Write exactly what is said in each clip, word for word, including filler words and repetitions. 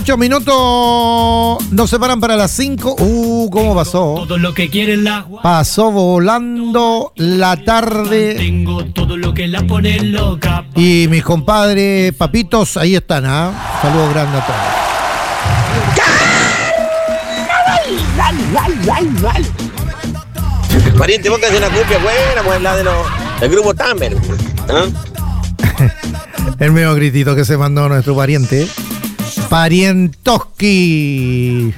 Ocho minutos nos separan para las cinco. Uh, ¿cómo pasó? Todo lo que quiere la Pasó volando la tarde. Tengo todo lo que la pone loca. Y mis compadres papitos, ahí están, ¿ah? ¿eh? Saludos grandes a todos. Pariente, vos que haces una cumbia buena, pues la de los, del grupo Tamer. ¿Eh? El medio gritito que se mandó nuestro pariente. Parientoski.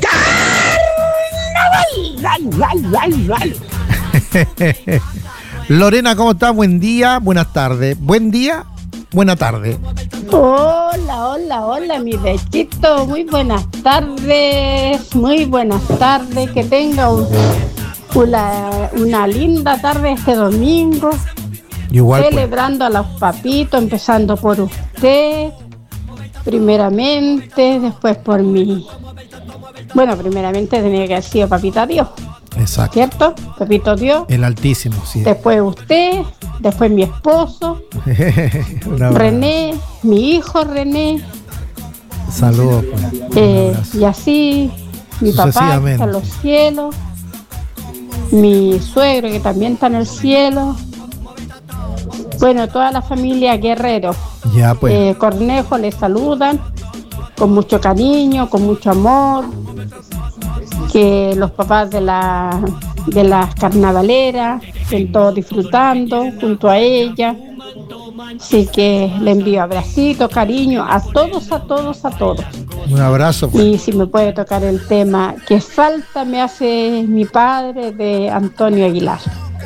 Lorena, ¿cómo estás? Buen día, buenas tardes. Buen día, buena tarde. Hola, hola, hola, mi bechito. Muy buenas tardes. Muy buenas tardes. Que tenga un, una, una linda tarde este domingo. Igual, celebrando pues. A los papitos, empezando por usted. Primeramente, después por mí. Bueno, primeramente tenía que haber sido Papita Dios. Exacto. ¿Cierto? Papito Dios. El Altísimo, sí. Después usted, después mi esposo. René, mi hijo René. Saludos. Pues. Eh, y así, mi papá que está en los cielos. Mi suegro que también está en el cielo. Bueno, toda la familia Guerrero. Ya, pues. Eh, Cornejo les saludan con mucho cariño, con mucho amor. Que los papás de la de las carnavaleras estén todos disfrutando junto a ella. Así que le envío abracitos, cariño a todos, a todos, a todos. Un abrazo. Pues. Y si me puede tocar el tema que falta me hace mi padre, de Antonio Aguilar.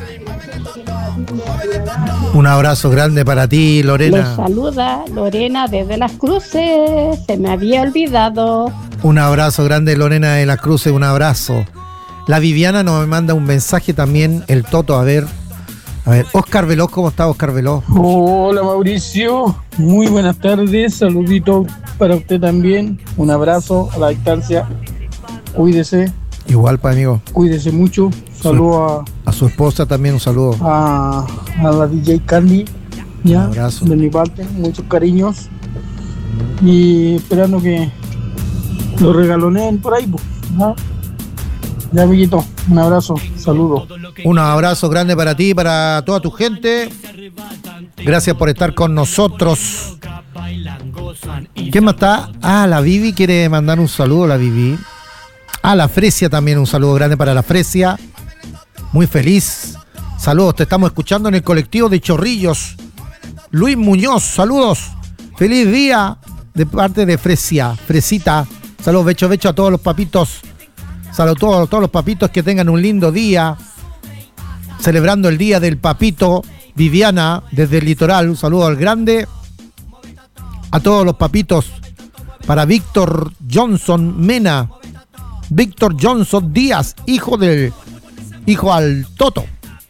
Un abrazo grande para ti, Lorena. Les saluda Lorena desde Las Cruces. Se me había olvidado. Un abrazo grande, Lorena de Las Cruces. Un abrazo. La Viviana nos manda un mensaje también. El Toto, a ver. A ver, Oscar Veloz, ¿cómo está Oscar Veloz? Hola Mauricio, muy buenas tardes. Saludito para usted también. Un abrazo a la distancia. Cuídese. Igual, pa' amigo. Cuídese mucho. Saludo a, a su esposa también, un saludo. A, a la D J Candy. Ya, un abrazo. De mi parte, muchos cariños. Y esperando que lo regaloneen por ahí. ¿No? Ya, amiguito, un abrazo, saludo. Un abrazo grande para ti y para toda tu gente. Gracias por estar con nosotros. ¿Quién más está? Ah, la Vivi quiere mandar un saludo, la Vivi. Ah, la Fresia también, un saludo grande para la Fresia. Muy feliz. Saludos, te estamos escuchando en el colectivo de Chorrillos. Luis Muñoz, saludos. Feliz día de parte de Fresia, Fresita. Saludos, becho, becho a todos los papitos. Saludos a todos, todos los papitos, que tengan un lindo día. Celebrando el día del papito. Viviana, desde el litoral, un saludo al grande. A todos los papitos. Para Víctor Johnson Mena. Víctor Johnson Díaz, hijo del hijo al Toto.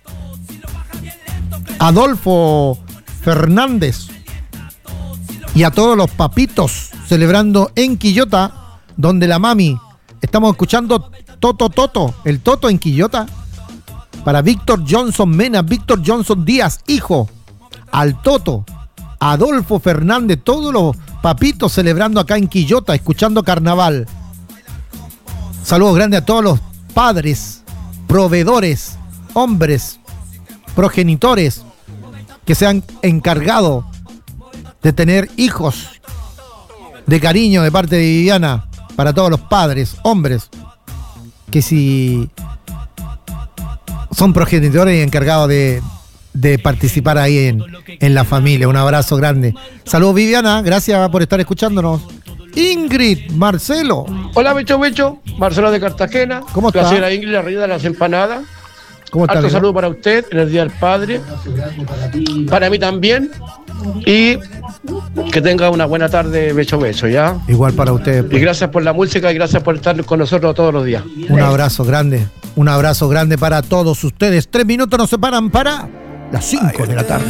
Adolfo Fernández. Y a todos los papitos celebrando en Quillota, donde la mami. Estamos escuchando Toto Toto, el Toto en Quillota. Para Víctor Johnson Mena, Víctor Johnson Díaz, hijo al Toto. Adolfo Fernández, todos los papitos celebrando acá en Quillota, escuchando carnaval. Saludos grandes a todos los padres, proveedores, hombres, progenitores que se han encargado de tener hijos de cariño de parte de Viviana. Para todos los padres, hombres, que si son progenitores y encargados de, de participar ahí en, en la familia. Un abrazo grande. Saludos, Viviana, gracias por estar escuchándonos. Ingrid, Marcelo. Hola, Becho Becho, Marcelo de Cartagena. ¿Cómo está? La señora Ingrid, la reina de las empanadas. ¿Cómo está? Alto saludo para usted en el Día del Padre. Para mí también. Y que tenga una buena tarde, Becho Becho, ¿ya? Igual para usted. Pues. Y gracias por la música y gracias por estar con nosotros todos los días. Un abrazo grande. Un abrazo grande para todos ustedes. Tres minutos nos separan para las cinco de la tarde.